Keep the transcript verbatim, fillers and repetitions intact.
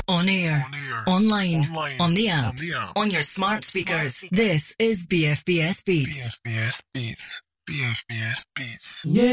On air, On air. online, Online. on the app, On the app. on your smart speakers. This is B F B S Beats. B F B S Beats. B F B S Beats. Yeah.